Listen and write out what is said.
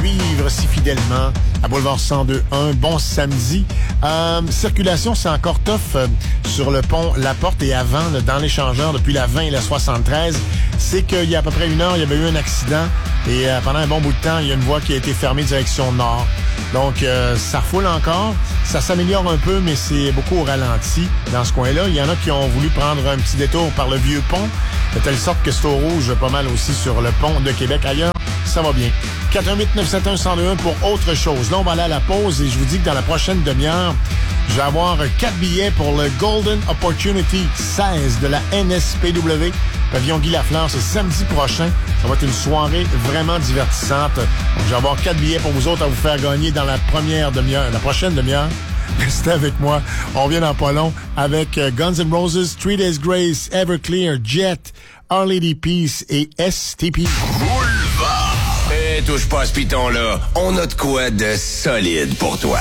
suivre si fidèlement à Boulevard 102.1. Bon samedi. Circulation, c'est encore tough sur le pont La Porte et avant, là, dans l'échangeur, depuis la 20 et la 73. C'est qu'il y a à peu près une heure, il y avait eu un accident et pendant un bon bout de temps, il y a une voie qui a été fermée direction nord. Donc, ça refoule encore. Ça s'améliore un peu, mais c'est beaucoup au ralenti dans ce coin-là. Il y en a qui ont voulu prendre un petit détour par le vieux pont, de telle sorte que c'est au rouge pas mal aussi sur le pont de Québec. Ailleurs, ça va bien. 418-971-1021 pour autre chose. Là, on va aller à la pause et je vous dis que dans la prochaine demi-heure, je vais avoir 4 billets pour le Golden Opportunity 16 de la NSPW. Pavillon Guy Lafleur, c'est samedi prochain. Ça va être une soirée vraiment divertissante. Donc, je vais avoir 4 billets pour vous autres à vous faire gagner dans la première demi-heure, la prochaine demi-heure. Restez avec moi. On revient dans pas long avec Guns N' Roses, 3 Days Grace, Everclear, Jet, Our Lady Peace et STP. Boulevard! Touche pas à ce piton-là. On a de quoi de solide pour toi.